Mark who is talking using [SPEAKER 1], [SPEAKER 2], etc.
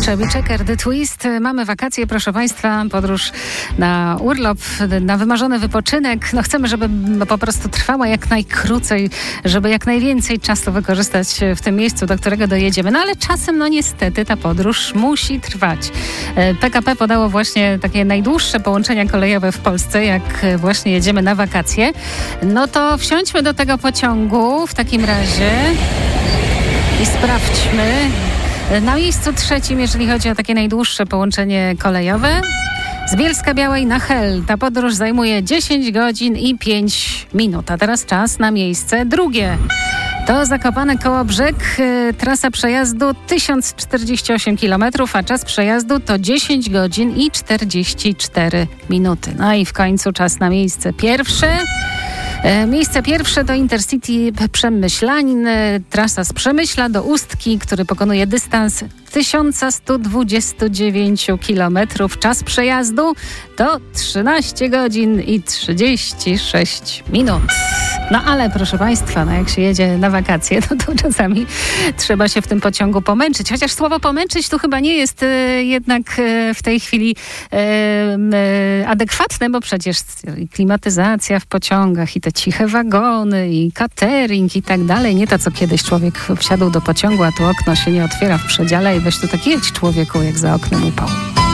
[SPEAKER 1] Chevy Checker, The Twist. Mamy wakacje, proszę Państwa, podróż na urlop, na wymarzony wypoczynek. No chcemy, żeby po prostu trwała jak najkrócej, żeby jak najwięcej czasu wykorzystać w tym miejscu, do którego dojedziemy. No ale czasem, no niestety, ta podróż musi trwać. PKP podało właśnie takie najdłuższe połączenia kolejowe w Polsce, jak właśnie jedziemy na wakacje. No to wsiądźmy do tego pociągu w takim razie i sprawdźmy. Na miejscu trzecim, jeżeli chodzi o takie najdłuższe połączenie kolejowe, z Bielska-Białej na Hel. Ta podróż zajmuje 10 godzin i 5 minut. A teraz czas na miejsce drugie. To Zakopane Kołobrzeg, trasa przejazdu 1048 km, a czas przejazdu to 10 godzin i 44 minuty. No i w końcu czas na miejsce pierwsze. Miejsce pierwsze to Intercity Przemyślanin, trasa z Przemyśla do Ustki, który pokonuje dystans 1129 km. Czas przejazdu to 13 godzin i 36 minut. No ale proszę Państwa, no jak się jedzie na wakacje, no to czasami trzeba się w tym pociągu pomęczyć. Chociaż słowo pomęczyć tu chyba nie jest jednak w tej chwili adekwatne, bo przecież i klimatyzacja w pociągach i te ciche wagony i catering i tak dalej. Nie to, co kiedyś człowiek wsiadł do pociągu, a tu okno się nie otwiera w przedziale i weź tu tak jedź człowieku, jak za oknem upał.